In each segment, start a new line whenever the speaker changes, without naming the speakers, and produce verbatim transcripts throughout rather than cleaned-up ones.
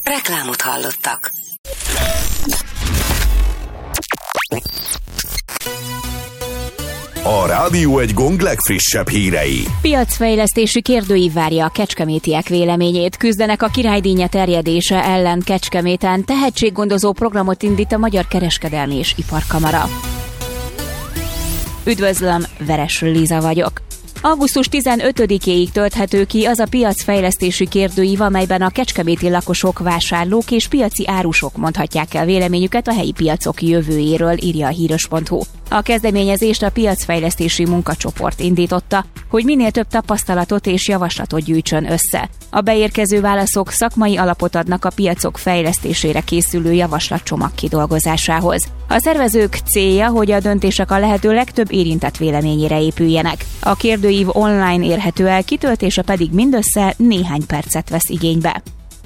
Reklámot hallottak.
A Rádió egy Gong legfrissebb hírei.
Piacfejlesztési kérdőív várja a kecskemétiek véleményét. Küzdenek a királydínya terjedése ellen Kecskeméten. Tehetséggondozó programot indít a Magyar Kereskedelmi és Iparkamara. Üdvözlöm, Veres Liza vagyok. augusztus tizenötödikéig tölthető ki az a piacfejlesztési kérdőív, amelyben a kecskeméti lakosok, vásárlók és piaci árusok mondhatják el véleményüket a helyi piacok jövőjéről, írja a híros pont hu. A kezdeményezést a piacfejlesztési munkacsoport indította, hogy minél több tapasztalatot és javaslatot gyűjtsön össze. A beérkező válaszok szakmai alapot adnak a piacok fejlesztésére készülő javaslatcsomag kidolgozásához. A szervezők célja, hogy a döntések a lehető legtöbb érintett véleményére épüljenek. A kérdőív online érhető el, kitöltése pedig mindössze néhány percet vesz igénybe.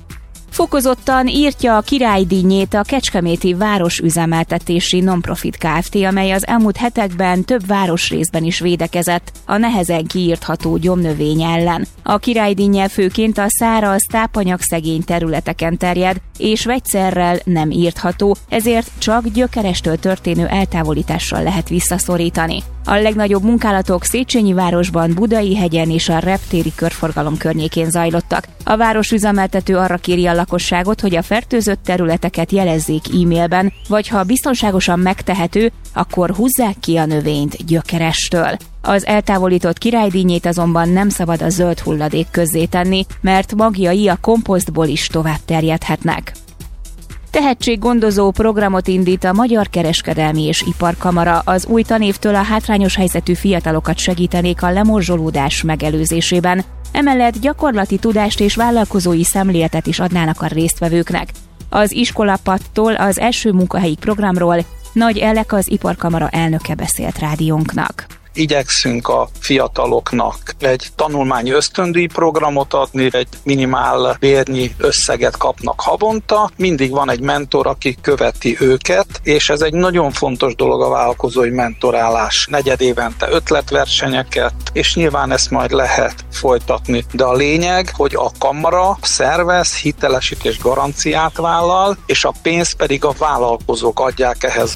Fokozottan írtja a királydíjnyét a Kecskeméti Városüzemeltetési Non-Profit Kft., amely az elmúlt hetekben több városrészben is védekezett a nehezen kiírtható gyomnövény ellen. A királydíjnye főként a száraz, tápanyagszegény területeken terjed, és vegyszerrel nem írtható, ezért csak gyökerestől történő eltávolítással lehet visszaszorítani. A legnagyobb munkálatok Széchenyi városban, Budai-hegyen és a reptéri körforgalom környékén zajlottak. A városüzemeltető arra kéri a lakosságot, hogy a fertőzött területeket jelezzék e-mailben, vagy ha biztonságosan megtehető, akkor húzzák ki a növényt gyökerestől. Az eltávolított királydíjnyét azonban nem szabad a zöld hulladék közzé tenni, mert magjai a komposztból is tovább terjedhetnek. Tehetséggondozó programot indít a Magyar Kereskedelmi és Iparkamara. Az új tanévtől a hátrányos helyzetű fiatalokat segítenék a lemorzsolódás megelőzésében. Emellett gyakorlati tudást és vállalkozói szemléletet is adnának a résztvevőknek. Az iskolapadtól az első munkahelyik programról Nagy Elek, az Iparkamara elnöke beszélt rádiónknak.
Igyekszünk a fiataloknak egy tanulmányi ösztöndíj programot adni, egy minimál bérnyi összeget kapnak havonta, mindig van egy mentor, aki követi őket, és ez egy nagyon fontos dolog a vállalkozói mentorálás. Negyed évente ötletversenyeket, és nyilván ezt majd lehet folytatni. De a lényeg, hogy a kamara szervez, hitelesítés garanciát vállal, és a pénzt pedig a vállalkozók adják ehhez.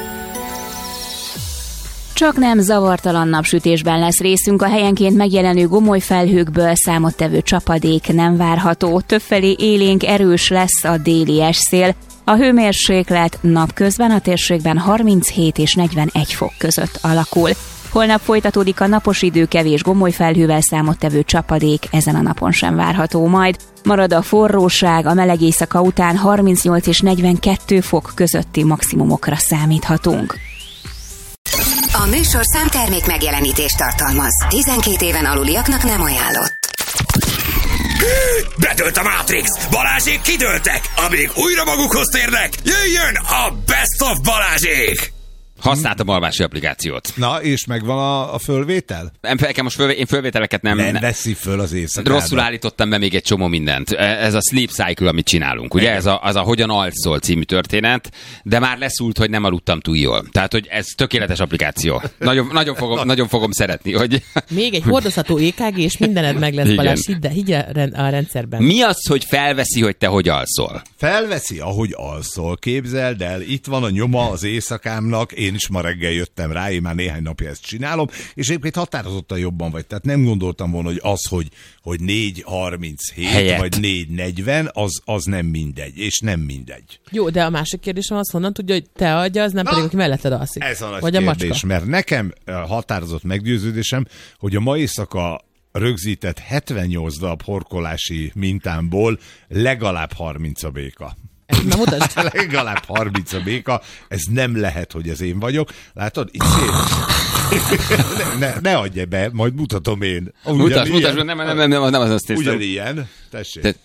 Csak nem zavartalan napsütésben lesz részünk, a helyenként megjelenő gomoly felhőkből számottevő csapadék nem várható. Többfelé élénk erős lesz a déli esszél. A hőmérséklet napközben a térségben harminchét és negyvenegy fok között alakul. Holnap folytatódik a napos idő, kevés gomoly felhővel számottevő csapadék ezen a napon sem várható majd. Marad a forróság, a meleg éjszaka után harmincnyolc és negyvenkettő fok közötti maximumokra számíthatunk.
A műsorszám termék megjelenítést tartalmaz. tizenkét éven aluliaknak nem ajánlott.
Bedőlt a Matrix! Balázsék kidőltek! Amíg újra magukhoz térnek, jöjjön a Best of Balázsék! Használtam alvási applikációt.
Na, és megvan a, a fölvétel?
Nem, fel kell most fölvé- én fölvételeket nem...
Nem veszi föl az éjszakában.
Rosszul állítottam be még egy csomó mindent. Ez a Sleep Cycle, amit csinálunk, ugye? Ez a, az a Hogyan alszol című történet, de már leszúrt, hogy nem aludtam túl jól. Tehát, hogy ez tökéletes applikáció. Nagyon, nagyon, fogom, nagyon fogom szeretni, hogy...
Még egy hordozható é ká gé, és mindened meg lesz, Balázs, hidd, hidd a rendszerben.
Mi az, hogy felveszi, hogy te hogy alszol?
Felveszi, ahogy alszol. Képzeld el, itt van a nyoma az éjszakámnak, én is ma reggel jöttem rá, én már néhány napja ezt csinálom, és egyébként határozottan jobban vagy. Tehát nem gondoltam volna, hogy az, hogy, hogy négy harminchét helyett, vagy négy negyven, az, az nem mindegy, és nem mindegy.
Jó, de a másik kérdésem az, honnan tudja, hogy te adja, az nem Na, pedig, aki melletted alszik.
Ez a nagy
vagy
kérdés,
a macska.
Mert nekem határozott meggyőződésem, hogy a ma éjszaka rögzített hetvennyolc darab horkolási mintámból legalább harminc a béka.
Na mutasd.
Legalább harminc a béka, ez nem lehet, hogy ez én vagyok. Látod? Itt szép. ne, ne, ne adj be, majd mutatom én.
Mutasd, mutasd, nem, nem, nem, nem, nem az azt néztem.
Ugyanilyen, tessék. Te...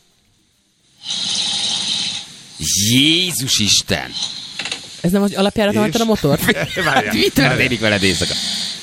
Jézus Isten!
Ez nem az alapjáraton hagytad a motor?
Hát, mi történik veled éjszaka?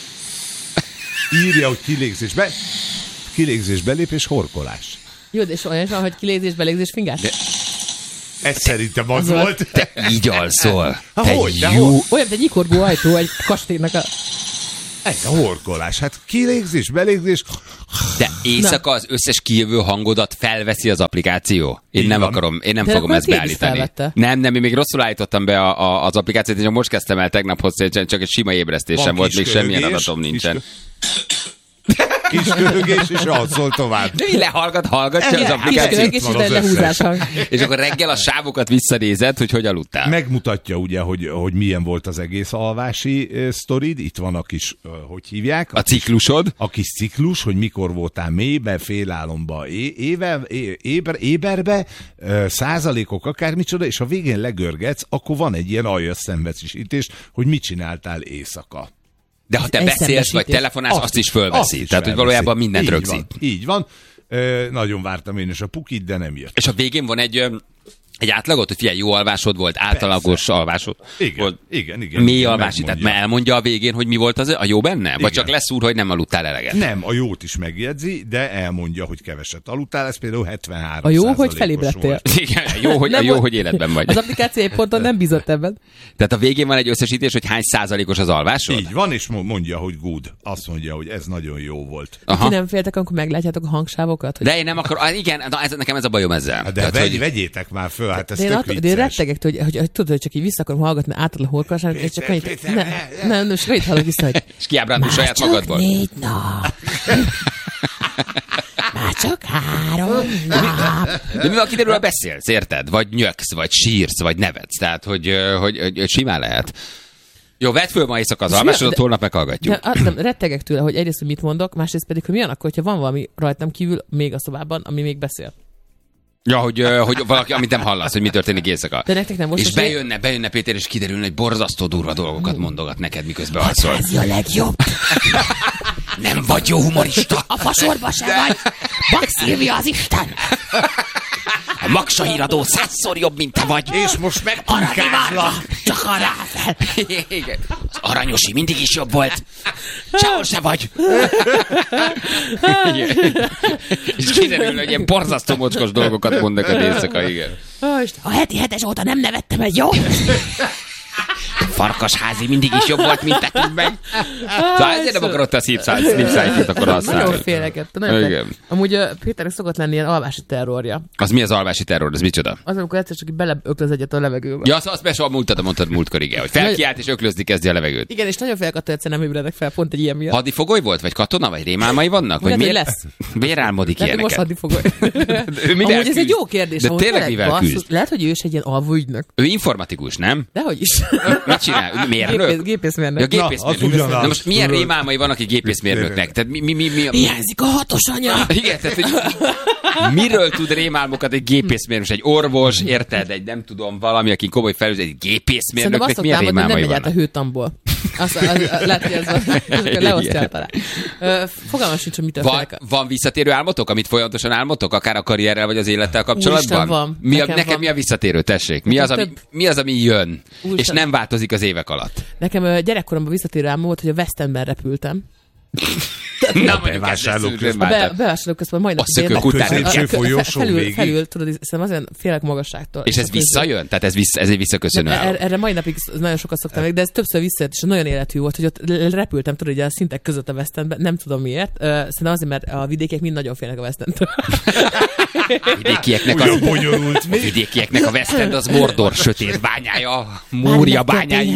Írja, hogy kilégzésbe, kilégzésbe lép és horkolás.
Jó, de és olyan is van, hogy kilégzés, belégzés, fingás? De...
Ez szerintem az, az volt.
Te így alszol.
Ha,
te
hogy,
jó...
Olyan, mint egy nyikorgó ajtó egy kastélynak a...
Ez a horkolás. Hát kilégzés, belégzés.
De éjszaka az összes kijövő hangodat felveszi az applikáció? Én
Így
nem
van.
akarom, én nem
De
fogom
akkor
ezt
téged
beállítani.
is felvette.
Nem, nem, én még rosszul állítottam be a, a, az applikációt, én csak most kezdtem el tegnap hozzá, csak egy sima ébresztésem
Van
volt,
kis
még semmilyen
köhögés,
adatom nincsen.
kis Kis köhögés, és alszol tovább.
De így lehallgat, hallgatja az
Kis
applikáció.
köhögés,
van
és
az
lehúzás
összes.
hang.
És akkor reggel a sávokat visszanézed, hogy hogy aludtál.
Megmutatja ugye, hogy, hogy milyen volt az egész alvási uh, sztorid. Itt van a kis, uh, hogy hívják?
A ciklusod.
A kis ciklus, hogy mikor voltál mélybe, félálomba, é- éve, é- éber, éberbe, uh, százalékok, akármicsoda, és ha végén legörgetsz, akkor van egy ilyen aljas szenvedésítés, hogy mit csináltál éjszaka.
De ha te
Egy
beszélsz, vagy
szembesítés.
telefonálsz, azt, azt is fölveszi.
Azt is
Tehát, hogy
felveszi.
valójában mindent
így
rögzít.
Van, így van. Ö, nagyon vártam én is a pukit, de nem jött.
És a végén van egy, ö, egy átlagot, hogy figyelj, jó alvásod volt, általagos
Persze.
alvásod
Igen,
volt.
igen, igen.
Mély
igen,
alvási, tehát
megmondja.
elmondja a végén, hogy mi volt az, a jó benne? Vagy
Igen.
csak leszúr, hogy nem aludtál eleget?
Nem, a jót is megjegyzi, de elmondja, hogy keveset aludtál, ez például hetvenhárom
A jó, hogy
százalékos
felébredtél.
volt.
Igen, jó, hogy,
Nem
jó,
volt-
hogy életben vagy.
Az applikáció egy ponton nem bízott ebben.
Tehát a végén van egy összesítés, hogy hány százalékos az alvásod?
Így van, és mo- mondja, hogy good. Azt mondja, hogy ez nagyon jó volt.
Aha.
Ti nem féltek, amikor meglátjátok a hangsávokat? Hogy...
De én nem akarom, ah, igen, na, ez, nekem ez a bajom ezzel.
De
Tehát,
vegy,
hogy-
vegyétek már föl, hát ez
De én,
tök
attól, de én
vicces.
rettegek, hogy, hogy, hogy, tudod, hogy csak így vissza akarom hallgatni átadni a horkolását, és csak annyit,
Péter,
ne,
Péter,
nem, nem, és annyit hallok vissza, hogy
És kiábrándul saját
csak
magadból.
négy nap. Már csak három nap.
De mi van, akiről beszélsz, érted? Vagy nyöksz, vagy sírsz, vagy nevetsz. Tehát, hogy, ö, hogy, hogy, hogy simán lehet. Jó, vedd föl ma éjszaka az alvásodat,
de-
holnap meghallgatjuk.
De, nem, rettegek tőle, hogy egyrészt, hogy mit mondok, másrészt pedig, hogy mi van akkor, hogyha van valami rajtam kívül még a szobában, ami még beszél.
Ja, hogy, ö, hogy valaki, amit nem hallasz, hogy mi történik éjszaka.
De nektek nem most
És
az, hogy-
bejönne, bejönne Péter, és kiderülne, hogy borzasztó durva dolgokat mondogat neked, miközben alszol.
Ez a legjobb.
Nem vagy jó humorista.
A fasorba se vagy. Bak Szilvia az Isten.
A Maksa híradó százszor jobb, mint te vagy.
És most megpunkázlak.
Csak arra fel.
Igen. Az Aranyosi mindig is jobb volt. Sehol se vagy. Igen. És kiderül, hogy ilyen borzasztó mocskos dolgokat mond neked éjszaka, igen.
A heti hetes óta nem nevettem egy jó.
Farkasházi mindig is jobb volt, mint nekünk meg. Szóval ezért nem akarod te a sleep-cycle-t akkor használni.
Nagyon féleket. Nagyon
Igen.
félek. Amúgy uh, Péternek szokott lenni ilyen alvási terrorja.
Az mi az alvási terror? Ez micsoda?
Az, amikor egyszer csak így beleöklöz egyet a levegőbe.
Ja, azt, azt be soha múltad, mondtad múltkor, igen, hogy felkiált és öklözni kezdi a levegőt.
Igen, és nagyon félek attól, egyszer nem ébredek fel, pont egy ilyen miatt.
Hadifogoly volt, vagy katona, vagy rémálmai vannak? Vagy
Lehet, hogy
miért,
lesz.
miért álmodik
Lehet, hogy most
ilyeneket?
hadifogoly.
Ő mivel
Amúgy ez egy
küzd?
jó kérdés.
De
amúgy
tényleg mivel
basszus,
küzd?
Lehet, hogy ő is egy ilyen alvóügynök.
Ő informatikus, nem?
Dehogy is.
Mit csinál? Ő mérnök?
Gépész, gépészmérnök.
Ja,
Na,
gépészmérnök.
az ugyanaz.
Na most milyen
Tudod.
rémálmai vannak egy gépészmérnöknek? Tehát mi, mi, mi, mi, mi,
Hiányzik a hatos anya.
igen, tehát, hogy miről tud rémálmokat egy gépészmérnök, egy orvos, érted, egy nem tudom, valami, aki komoly felüzet, egy
Szerintem
gépészmérnöknek
azt
milyen
szoktam mondani, hogy nem
rémálmai
megy át a
vannak?
hőtamból. Azt, az, az, lehet, hogy ez van. És akkor leosztja alá. Fogalmam sincs, hogy mitől
Van,
félek.
van visszatérő álmotok, amit folyamatosan álmotok, akár a karrierrel vagy az élettel kapcsolatban?
Úristen, van.
Mi a,
Nekem
nekem
van.
mi a visszatérő, tessék? Mi az, ami,
több.
mi az, ami jön,
Úristen.
és nem változik az évek alatt?
Nekem ö, gyerekkoromban visszatérő álmom volt, hogy a West Endben repültem.
Na, mondjuk
bevásárlóközpont.
A be, bevásárlóközpontban majdnem
A szökőkután
tényleg-
középső
a- a-
folyosón
felül,
végig.
felül, tudod, szerintem azért félek magasságtól.
És ez
a közben-
visszajön? Tehát ez, vissza, ez egy visszaköszönő
De
álom.
erre, erre mai napig nagyon sokat szoktam meg, de ez többször visszajött, és nagyon életű volt, hogy ott l- repültem, tudod, ugye a szintek között a West Endben, nem tudom miért. Ö, Szerintem azért, mert a vidékiek mind nagyon félnek a West Endtől.
A vidékieknek,
Olyan
az,
bonyolult.
a vidékieknek a West End az Mordor sötét bányája, Múria bányája.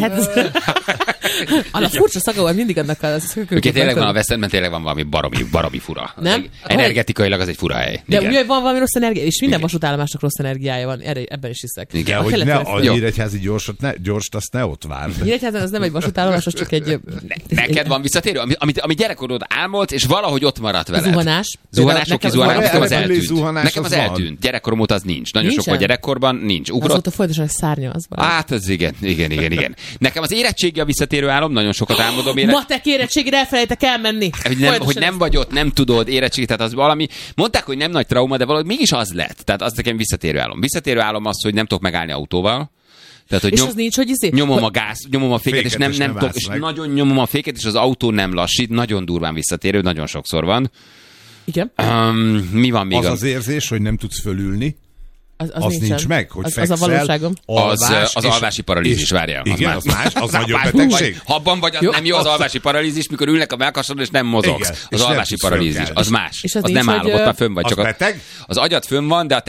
A furcsa szaga volt mindig annak a
Ugye
szökőknek.
tényleg van a West Endben, tényleg van valami baromi, baromi fura.
Nem?
Energetikailag az egy fura hely.
De
Igen.
ugye van valami rossz energia, és minden
Igen.
vasútállomásnak rossz energiája van, erre, ebben is hiszek.
Igen,
A
Hogy ne,
keleti
a
West-
Jó.
nyíregyházi gyorsat, ne, gyorst, azt ne ott vár.
Nyíregyházan az nem egy vasútállomás, az csak egy...
Neked van visszatérő, ami, amit, ami gyerekkorod álmodt, és valahogy ott maradt veled.
Zuhanás.
Zuhanás,
Nekem-
oki zuhanás, nekem az
repülés
eltűnt.
zuhanás
Nekem az
az van.
eltűnt. Gyerekkorom óta az nincs. Nagyon sok
Nincsen?
volt gyerekkorban, nincs. Ugrott.
Azóta folyamatosan szárnya az van.
Hát az igen, igen, igen, igen. Nekem az érettségi a visszatérő álom, nagyon sokat álmodom éret.
Matek érettségére elfelejtek elmenni.
Hogy nem,
Folyamatosan
hogy nem
ezt-
vagy ott, nem tudod, érettségi, tehát az valami, mondták, hogy nem nagy trauma, de valahogy mégis az lett. Tehát az nekem visszatérő álom. Visszatérő álom az, hogy nem tudok megállni autóval. Tehát, hogy
És
nyom,
az nincs, hogy izé...
nyomom
hogy-
a gáz, nyomom a féket,
Féket,
és nem,
és
nem,
nem
tudok,
állsz
és
meg.
nagyon nyomom a féket, és az autó nem lassít, nagyon durván visszatérő, nagyon sokszor van.
Igen.
Um, mi van még?
Az
a-
az érzés, hogy nem tudsz fölülni.
Az, az,
az
nincsen.
nincs meg, hogy
az,
fekszel,
az a valóságom.
Az, az alvási paralízis, várjál. Az
igen,
már.
az más, az nagyobb
Vagy,
betegség.
ha abban vagy, az
Jó,
nem jó az
az-
alvási paralízis, mikor ülnek a mellkasodon, és nem mozogsz.
Igen, és
az
nem
alvási
tudsz
paralízis,
fölkelni.
az más.
És az
az
nincs,
nem
hogy,
állok, ott
ö,
már fönn vagy.
Az
Csak a,
beteg?
az agyad fönn van, de a